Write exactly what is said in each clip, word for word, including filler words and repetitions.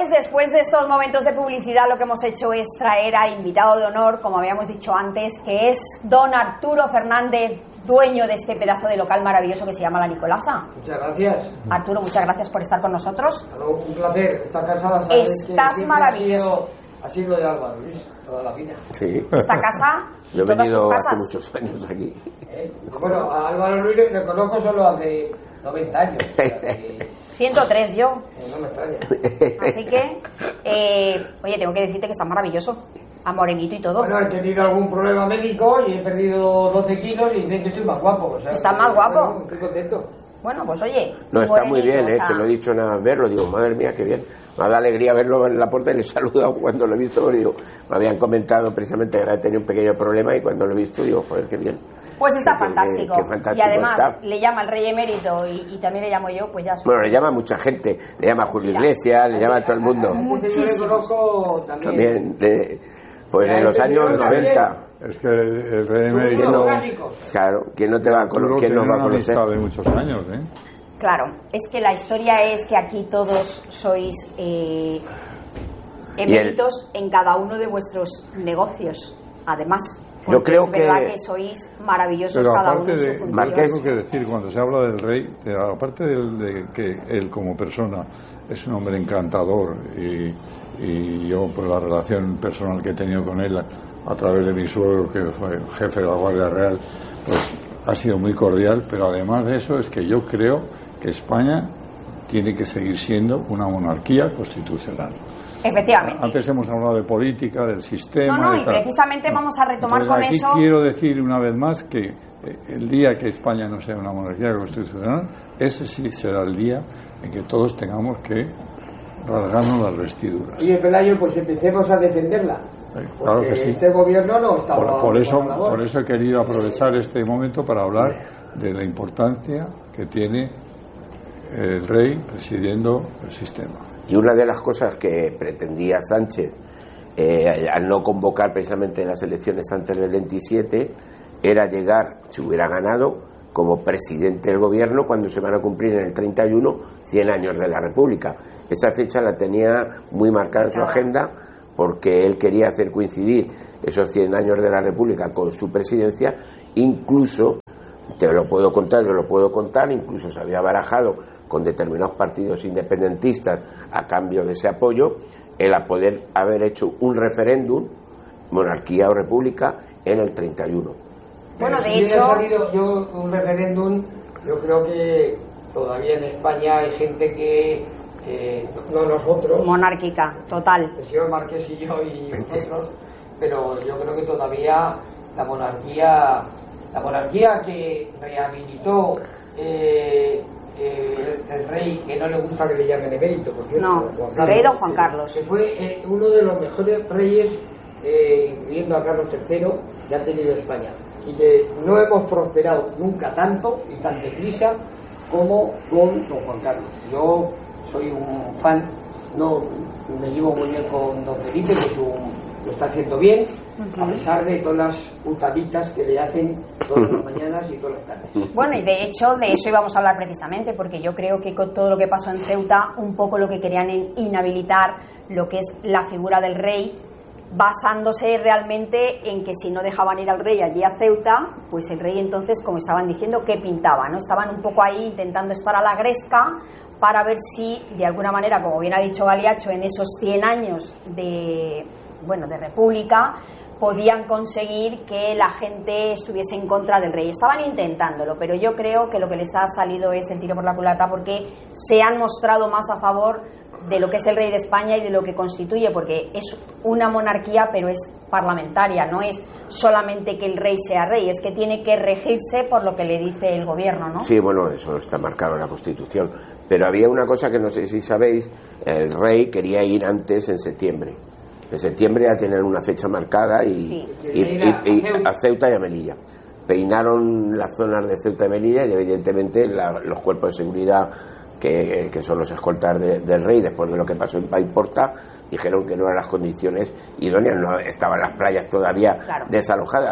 pues después de estos momentos de publicidad lo que hemos hecho es traer al invitado de honor, como habíamos dicho antes, que es don Arturo Fernández, dueño de este pedazo de local maravilloso que se llama La Nicolasa. Muchas gracias. Arturo, muchas gracias por estar con nosotros. Hello, un placer. Esta casa la sabes Estás que maravilloso. Ha sido, ha sido de Álvaro Luis toda la vida. Sí. Esta casa. Yo he todas venido tus hace casas. muchos años aquí. ¿Eh? Bueno, a Álvaro Luis le conozco solo hace noventa años. O sea que, ciento tres yo. eh, no me extraña. Así que, eh, oye, tengo que decirte que está maravilloso. A morenito y todo. Bueno, he tenido algún problema médico y he perdido doce kilos y dicen que estoy más guapo. O sea, ¿Estás que, más guapo? Bueno, estoy contento. Bueno, pues oye. No, está muy morenito, bien, eh, está- que lo he dicho nada más verlo, digo, madre mía, qué bien. Me ha dado alegría verlo en la puerta y le he saludado cuando lo he visto, porque digo, me habían comentado precisamente que había tenido un pequeño problema y cuando lo he visto digo, joder, qué bien. Pues está Qué- qué- fantástico. qué fantástico Y además está. le llama el rey emérito y, y también le llamo yo, pues ya soy- Bueno, le llama a mucha gente, le llama a Julio Iglesias, le llama a todo el mundo. Este yo le conozco también. También, de, pues en los años noventa. Es que el, el rey Son emérito unos no- clásicos. Claro, ¿quién no te va a Arturo conocer? ¿Quién tiene no va a una conocer? amistad de muchos años, ¿eh? Claro, es que la historia es que aquí todos sois eh, eméritos en cada uno de vuestros negocios, además. Yo creo es verdad que- que sois maravillosos Pero cada aparte uno en de, su yo función. Marqués. tengo que decir, cuando se habla del rey, de- aparte del- de, que él como persona es un hombre encantador y, y yo por la relación personal que he tenido con él a, a través de mi suegro, que fue jefe de la Guardia Real, pues ha sido muy cordial, pero además de eso es que yo creo que España tiene que seguir siendo una monarquía constitucional. Efectivamente. Antes hemos hablado de política, del sistema. No, no, de y tal. precisamente vamos a retomar Entonces, con aquí eso. quiero decir una vez más que eh, el día que España no sea una monarquía constitucional, ese sí será el día en que todos tengamos que rasgarnos las vestiduras. Oye, Pelayo, pues empecemos a defenderla. Eh, claro Porque que sí. este gobierno no está Por, por eso, por la labor. por eso he querido aprovechar este momento para hablar de la importancia que tiene el rey presidiendo el sistema. Y una de las cosas que pretendía Sánchez eh, al no convocar precisamente las elecciones antes del veintisiete era llegar, si hubiera ganado, como presidente del gobierno cuando se van a cumplir en el treinta y uno cien años de la República. Esa fecha la tenía muy marcada en su agenda porque él quería hacer coincidir esos cien años de la República con su presidencia. Incluso, te lo puedo contar, yo lo puedo contar, incluso se había barajado con determinados partidos independentistas a cambio de ese apoyo, el a poder haber hecho un referéndum, monarquía o república, en el treinta y uno. Bueno, Pero de si hubiera hecho- salido yo un referéndum, yo creo que todavía en España hay gente que, eh, no nosotros, Monárquica, total. el señor Marqués y yo y nosotros, pero yo creo que todavía la monarquía, la monarquía que rehabilitó eh, eh, el, el rey, que no le gusta que le llamen emérito, por cierto, No, Juan el rey don Carlos, Juan Carlos. que fue eh, uno de los mejores reyes, eh, incluyendo a Carlos tercero, que ha tenido España, y que no hemos prosperado nunca tanto y tan deprisa como con don Juan Carlos. Yo soy un fan, no me llevo muy bien con don Felipe, que es un- lo está haciendo bien, a pesar de todas las putaditas que le hacen todas las mañanas y todas las tardes. Bueno, y de hecho de eso íbamos a hablar precisamente, porque yo creo que con todo lo que pasó en Ceuta, un poco lo que querían en inhabilitar lo que es la figura del rey, basándose realmente en que si no dejaban ir al rey allí a Ceuta, pues el rey entonces, como estaban diciendo, ¿qué pintaba? ¿No? Estaban un poco ahí intentando estar a la gresca para ver si, de alguna manera, como bien ha dicho Galiacho, en esos cien años de, bueno, de república, podían conseguir que la gente estuviese en contra del rey. Estaban intentándolo, pero yo creo que lo que les ha salido es el tiro por la culata, porque se han mostrado más a favor de lo que es el rey de España y de lo que constituye, porque es una monarquía, pero es parlamentaria, no es solamente que el rey sea rey, es que tiene que regirse por lo que le dice el gobierno, ¿no? Sí, bueno, eso está marcado en la Constitución. Pero había una cosa que no sé si sabéis, el rey quería ir antes en septiembre. En septiembre ya tenían una fecha marcada y, Sí. y, y- y a Ceuta y a Melilla. Peinaron las zonas de Ceuta y Melilla y evidentemente la- los cuerpos de seguridad que, que son los escoltas de- del rey, después de lo que pasó en Paiporta, dijeron que no eran las condiciones idóneas, no estaban las playas todavía Claro. desalojadas,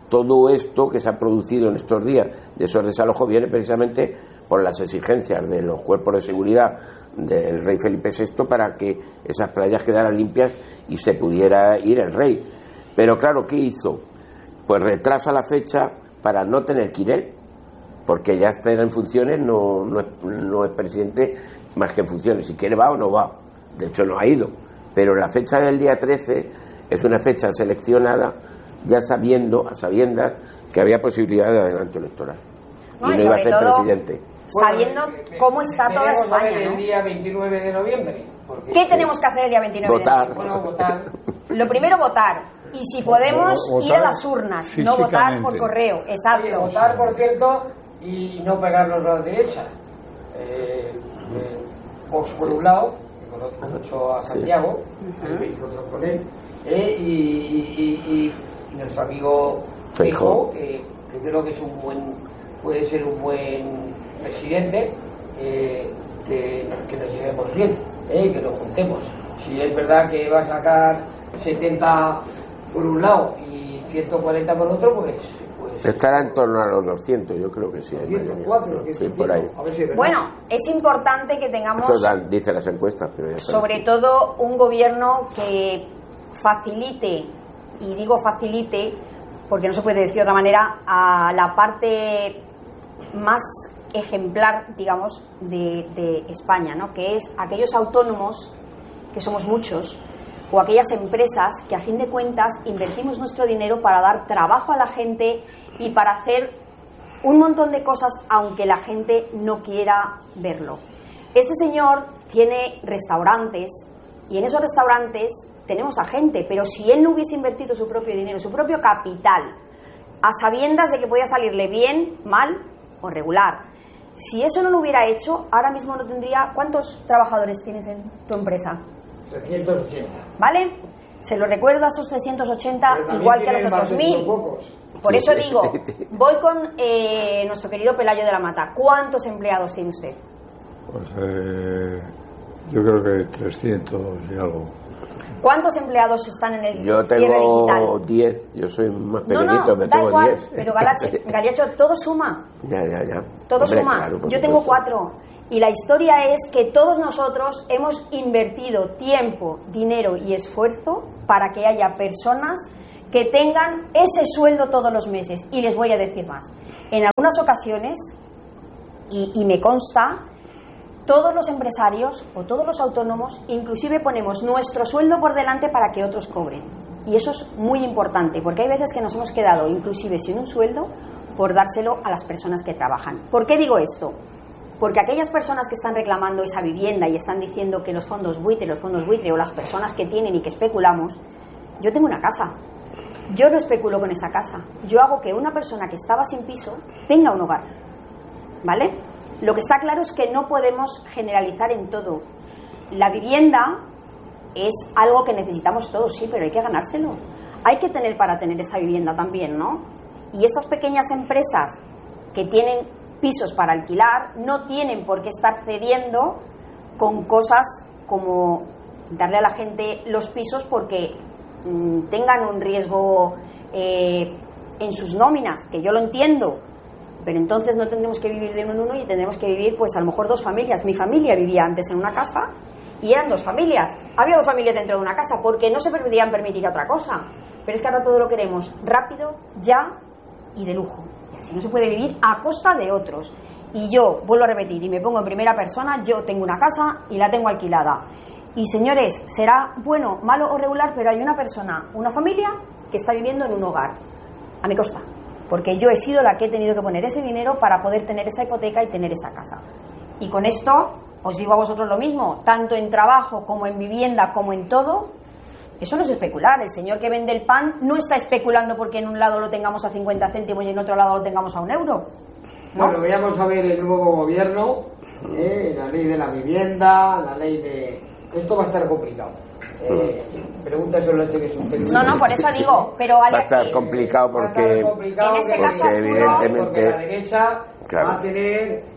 todo esto que se ha producido en estos días de esos desalojos viene precisamente por las exigencias de los cuerpos de seguridad del rey Felipe sexto para que esas playas quedaran limpias y se pudiera ir el rey. Pero claro, ¿qué hizo? Pues retrasa la fecha para no tener que ir él, porque ya está en funciones, no, no, es, no es presidente más que en funciones, si quiere va o no va, de hecho no ha ido, pero la fecha del día trece es una fecha seleccionada ya sabiendo, a sabiendas que había posibilidad de adelanto electoral no, y no iba a ser presidente. Sabiendo bueno, cómo está toda España, el ¿no? día veintinueve de noviembre. ¿Qué sí. tenemos que hacer el día veintinueve votar. de noviembre? Bueno, votar. Lo primero, votar. Y si podemos, votar ir a las urnas, no votar por correo. Exacto. Oye, votar, por cierto, y no pegarnos a la derecha. Eh, eh, Vox por un lado, que conozco mucho a Santiago, sí. uh-huh. que hizo otro con él, eh, y, y, y, y nuestro amigo Feijóo, que, que creo que es un buen, puede ser un buen presidente, eh, que, que nos llevemos bien, eh, que nos juntemos. Si es verdad que va a sacar setenta por un lado y ciento cuarenta por otro, pues, pues estará en torno a los doscientos, yo creo que sí. doscientos cuatro, sí, por ahí. A ver si es verdad. Bueno, es importante que tengamos, eso dan, dicen las encuestas, pero ya sobre todo, un gobierno que facilite, y digo facilite porque no se puede decir de otra manera, a la parte más ejemplar, digamos, de, de España, ¿no? Que es aquellos autónomos, que somos muchos, o aquellas empresas que a fin de cuentas invertimos nuestro dinero para dar trabajo a la gente y para hacer un montón de cosas aunque la gente no quiera verlo. Este señor tiene restaurantes y en esos restaurantes tenemos a gente, pero si él no hubiese invertido su propio dinero, su propio capital, a sabiendas de que podía salirle bien, mal o regular, si eso no lo hubiera hecho, ahora mismo no tendría... ¿Cuántos trabajadores tienes en tu empresa? trescientos ochenta. ¿Vale? Se lo recuerdo a esos trescientos ochenta, igual que a los otros mil. Por eso digo, voy con eh, nuestro querido Pelayo de la Mata. ¿Cuántos empleados tiene usted? Pues eh, yo creo que trescientos y algo. ¿Cuántos empleados están en el yo cierre digital? Tengo diez, yo soy más No, pequeñito, no, me da tengo igual, diez. pero Galache, Galiacho, todo suma. Ya, ya, ya. Todo Hombre, suma. claro, por yo tengo supuesto. cuatro. Y la historia es que todos nosotros hemos invertido tiempo, dinero y esfuerzo para que haya personas que tengan ese sueldo todos los meses. Y les voy a decir más. En algunas ocasiones, y, y me consta, todos los empresarios o todos los autónomos inclusive ponemos nuestro sueldo por delante para que otros cobren. Y eso es muy importante, porque hay veces que nos hemos quedado inclusive sin un sueldo por dárselo a las personas que trabajan. ¿Por qué digo esto? Porque aquellas personas que están reclamando esa vivienda y están diciendo que los fondos buitre, los fondos buitre o las personas que tienen y que especulamos, yo tengo una casa. Yo no especulo con esa casa. Yo hago que una persona que estaba sin piso tenga un hogar. ¿Vale? Lo que está claro es que no podemos generalizar en todo. La vivienda es algo que necesitamos todos, sí, pero hay que ganárselo. Hay que tener para tener esa vivienda también, ¿no? Y esas pequeñas empresas que tienen pisos para alquilar no tienen por qué estar cediendo con cosas como darle a la gente los pisos porque mmm, tengan un riesgo eh, en sus nóminas, que yo lo entiendo, pero entonces no tendremos que vivir de uno en uno y tendremos que vivir pues a lo mejor dos familias. Mi familia vivía antes en una casa y eran dos familias, había dos familias dentro de una casa porque no se podían permitir otra cosa, pero es que ahora todo lo queremos rápido, ya y de lujo. Si no se puede vivir a costa de otros. Y yo, vuelvo a repetir, y me pongo en primera persona, yo tengo una casa y la tengo alquilada. Y señores, será bueno, malo o regular, pero hay una persona, una familia, que está viviendo en un hogar. A mi costa. Porque yo he sido la que he tenido que poner ese dinero para poder tener esa hipoteca y tener esa casa. Y con esto, os digo a vosotros lo mismo, tanto en trabajo como en vivienda, como en todo. Eso no es especular. El señor que vende el pan no está especulando porque en un lado lo tengamos a cincuenta céntimos y en otro lado lo tengamos a un euro, ¿no? Bueno, vayamos a ver el nuevo gobierno, eh, la ley de la vivienda, la ley de... Esto va a estar complicado. Eh, pregunta solo este que es un técnico. No, no, por eso digo, pero va a estar complicado porque, va a estar complicado en este porque, caso, porque evidentemente porque la derecha claro. va a tener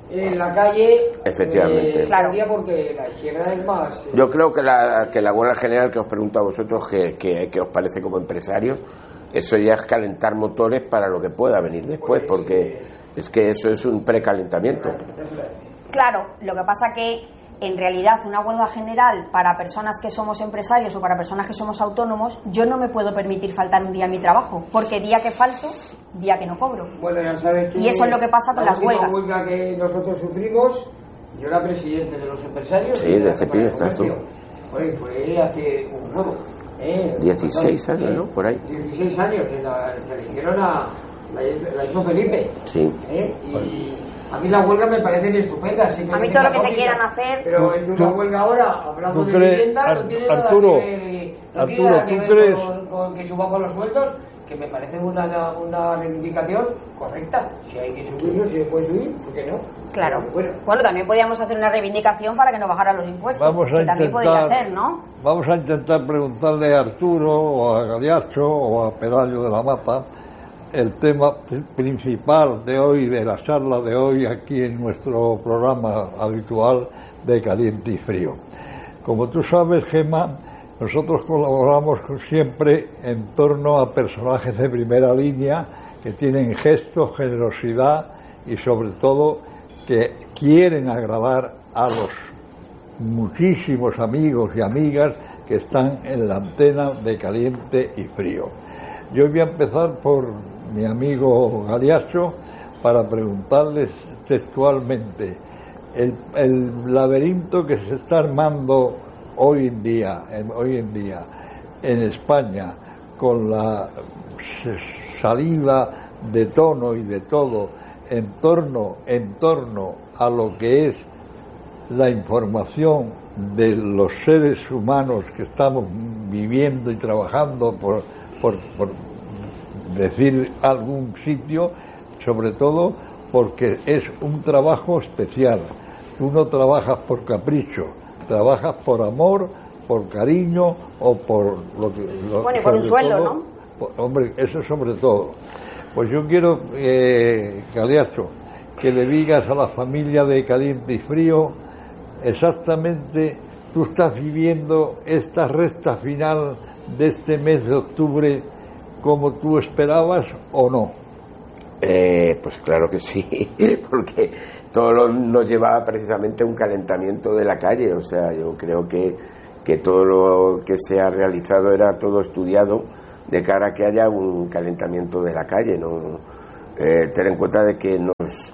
en la calle. Efectivamente. Eh, Claro. Porque la izquierda es más. eh, Yo creo que la, que la huelga general que os pregunto a vosotros, que, que, que os parece como empresarios, eso ya es calentar motores para lo que pueda venir después, porque es que eso es un precalentamiento. Claro, lo que pasa que en realidad una huelga general para personas que somos empresarios o para personas que somos autónomos, yo no me puedo permitir faltar un día a mi trabajo, porque día que falto, día que no cobro. Bueno, ya sabes que Y eso es lo que pasa con la las última huelgas. huelga que nosotros sufrimos, yo era presidente de los empresarios. Sí, y de la ese Cámara de pibe estás tú. Comercio. Fue, fue hace un juego. Eh, dieciséis años, eh, ¿no? Por ahí. dieciséis años, en la, se le hicieron a. La, la hizo Felipe. Sí. Eh, y a mí las huelgas me parecen estupendas. A mí todo lo que se quieran hacer. Pero en una huelga ahora, hablando de crees, vivienda, no tiene nada Arturo, que ver, no tiene Arturo, nada que ¿tú ver crees? con, con que subamos los sueldos, que me parece una, una reivindicación correcta. Si hay que subirlo, si se puede subir, ¿por qué no? Claro. Pero, bueno, Bueno, también podíamos hacer una reivindicación para que nos bajaran los impuestos, Vamos a que también podría intentar, ser, ¿no? vamos a intentar preguntarle a Arturo o a Galiacho o a Pedallo de la Mata el tema principal de hoy, de la charla de hoy aquí en nuestro programa habitual de Caliente y Frío. Como tú sabes, Gemma, nosotros colaboramos siempre en torno a personajes de primera línea que tienen gesto, generosidad y sobre todo que quieren agradar a los muchísimos amigos y amigas que están en la antena de Caliente y Frío. Yo voy a empezar por mi amigo Galiacho para preguntarles textualmente el, el laberinto que se está armando hoy en día, en, hoy en día en España con la salida de tono y de todo en torno, en torno a lo que es la información de los seres humanos que estamos viviendo y trabajando por, por, por decir algún sitio, sobre todo porque es un trabajo especial. Tú no trabajas por capricho, trabajas por amor, por cariño o por lo que... Lo, bueno, y por un sueldo, todo, ¿no? Por, hombre, eso sobre todo. Pues yo quiero, eh, Galiacho, que le digas a la familia de Caliente y Frío exactamente, tú estás viviendo esta recta final de este mes de octubre como tú esperabas o no. Eh, pues claro que sí, porque todo lo, nos llevaba precisamente a un calentamiento de la calle. O sea, yo creo que, que todo lo que se ha realizado era todo estudiado de cara a que haya un calentamiento de la calle, ¿no? Eh, ten en cuenta de que nos,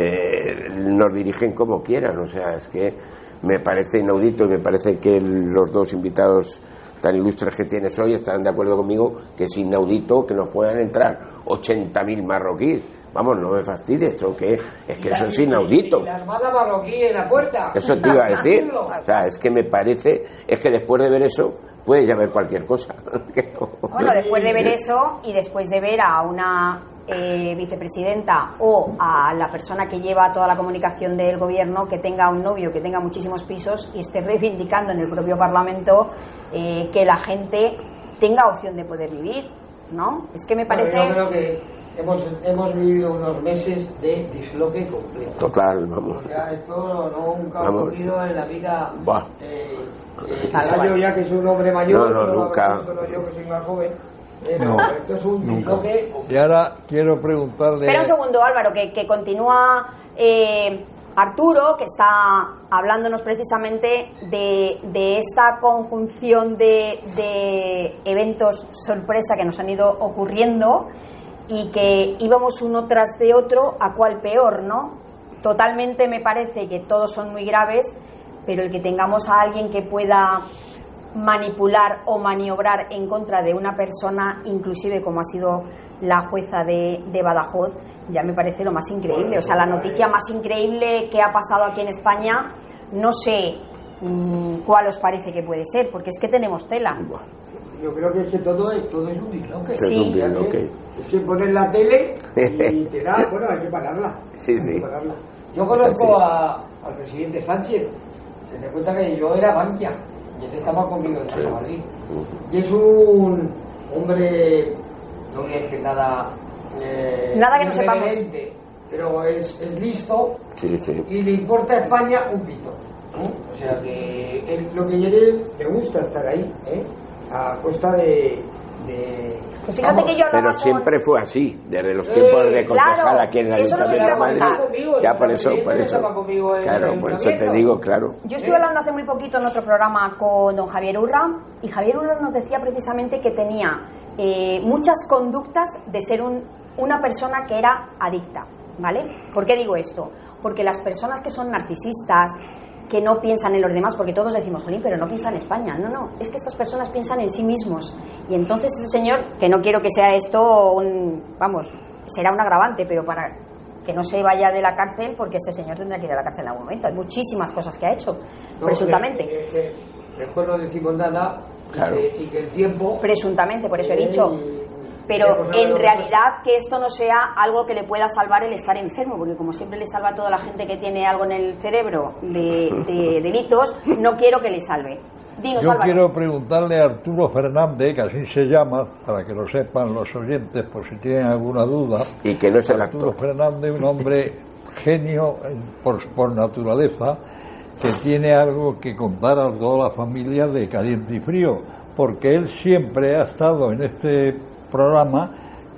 eh, nos dirigen como quieran. O sea, es que me parece inaudito y me parece que los dos invitados tan ilustres que tienes hoy estarán de acuerdo conmigo que es inaudito que nos puedan entrar ochenta mil marroquíes. Vamos, no me fastidies, ¿o qué? Es que eso es inaudito. Y la armada marroquí en la puerta. Eso te iba a decir. O sea, es que me parece, es que después de ver eso puede ya ver cualquier cosa. Bueno, después de ver eso y después de ver a una eh, vicepresidenta o a la persona que lleva toda la comunicación del gobierno que tenga un novio que tenga muchísimos pisos y esté reivindicando en el propio Parlamento eh, que la gente tenga opción de poder vivir, ¿no? Es que me parece... Bueno, yo creo que hemos, hemos vivido unos meses de disloque completo. Total, vamos. O sea, esto no, nunca ha Vamos. ocurrido en la vida. Buah. Eh, eh, Claro, quizá vale. yo ya que soy un hombre mayor, No, no, lo nunca. habré visto, no yo que soy más joven. Pero No, esto es un nunca. disloque. Y ahora quiero preguntarle... Espera un segundo, Álvaro, que, que continúa eh, Arturo, que está hablándonos precisamente de, de esta conjunción de, de eventos sorpresa que nos han ido ocurriendo y que íbamos uno tras de otro a cuál peor, ¿no? Totalmente me parece que todos son muy graves, pero el que tengamos a alguien que pueda manipular o maniobrar en contra de una persona, inclusive como ha sido la jueza de, de Badajoz, ya me parece lo más increíble. O sea, la noticia más increíble que ha pasado aquí en España, no sé mmm, cuál os parece que puede ser, porque es que tenemos tela. Yo creo que es que todo es, todo es un disloque. Es un disloque. Es que pones la tele y te da, bueno, hay que pararla. Sí, hay sí. que pararla. Yo conozco a, al presidente Sánchez. Se te cuenta que yo era Bankia y él estaba conmigo en San Madrid. Y es un hombre, no voy a decir nada. Eh, Nada que no sepamos. irreverente, pero es, es listo, sí, sí. y le importa a España un pito, ¿eh? O sea que él, lo que quiere, le gusta estar ahí, ¿eh? A costa de... de pues fíjate que yo pero siempre con... fue así, desde los tiempos eh, de concejal claro, aquí en el Ayuntamiento de Madrid. Ya por eso, por eso. Claro, por eso te digo, claro. Yo estuve hablando hace muy poquito en otro programa con don Javier Urra, y Javier Urra nos decía precisamente que tenía eh, muchas conductas de ser un, una persona que era adicta, ¿vale? ¿Por qué digo esto? Porque las personas que son narcisistas, que no piensan en los demás, porque todos decimos, jolín, pero no piensan en España. No, no, es que estas personas piensan en sí mismos. Y entonces ese señor, que no quiero que sea esto un, vamos, será un agravante, pero para que no se vaya de la cárcel, porque ese señor tendrá que ir a la cárcel en algún momento. Hay muchísimas cosas que ha hecho, no, presuntamente. Le, le, mejor no decimos nada, claro. y, que, y que el tiempo... Presuntamente, por eso he dicho... Pero en realidad que esto no sea algo que le pueda salvar el estar enfermo, porque como siempre le salva a toda la gente que tiene algo en el cerebro de, de delitos, no quiero que le salve. Dinos, Yo Álvaro. Quiero preguntarle a Arturo Fernández, que así se llama, para que lo sepan los oyentes por si tienen alguna duda. Y que no es el Arturo actor. Fernández, un hombre genio por, por naturaleza, que tiene algo que contar a toda la familia de Caliente y Frío, porque él siempre ha estado en este programa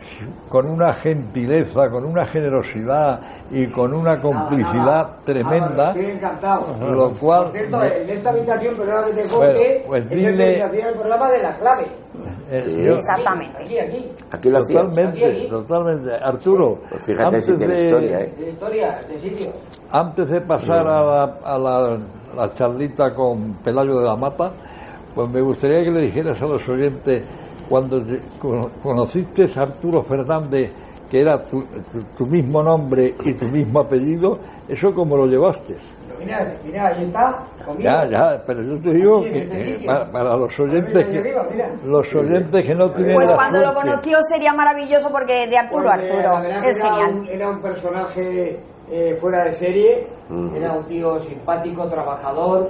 con una gentileza, con una generosidad y con una complicidad nada, nada. tremenda. Ah, estoy encantado. Lo cual, por cierto, me... en esta habitación, perdona que te corte, bueno, pues dile... es el que hacía el programa de La Clave. Eh, sí, yo... Exactamente. Aquí, aquí. Aquí lo hacía. Totalmente, aquí, aquí. totalmente. Arturo, pues fíjate si tiene de... historia, ¿eh? De historia, de sitio. Antes de pasar a, la, a la, la charlita con Pelayo de la Mata, pues me gustaría que le dijeras a los oyentes, cuando conociste a Arturo Fernández, que era tu, tu, tu mismo nombre y tu mismo apellido, ¿eso cómo lo llevaste? Mira, mira, ahí está, conmigo. Ya, ya, pero yo te digo que eh, para, para los oyentes que arriba, los oyentes que no tienen pues la cuando suerte. Lo conoció sería maravilloso, porque de Arturo pues, Arturo eh, es era genial. Un, era un personaje eh, fuera de serie, uh-huh. Era un tío simpático, trabajador,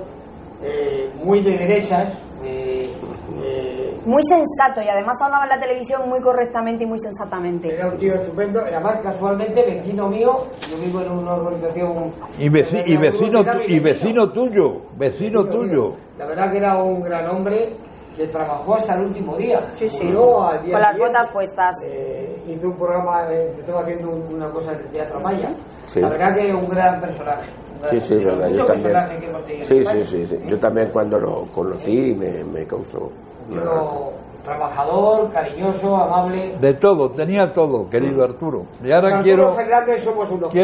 eh, muy de derechas, eh, eh, muy sensato, y además hablaba en la televisión muy correctamente y muy sensatamente. Era un tío estupendo, además casualmente vecino mío, yo vivo en una organización y, veci- y vecino y vecino tuyo, vecino, vecino tuyo. Mío. La verdad que era un gran hombre que trabajó hasta el último día. Sí, sí. Murió al día con las siguiente. botas puestas. Eh, hizo un programa, eh, estaba haciendo una cosa de teatro maya. Sí. La verdad que un gran personaje. Sí, sí, verdad. Yo también. Sí, sí, sí, sí. Yo también cuando lo conocí me, me causó. Pero trabajador, cariñoso, amable. De todo, tenía todo, querido Arturo. Y ahora Arturo quiero. Fernández somos unos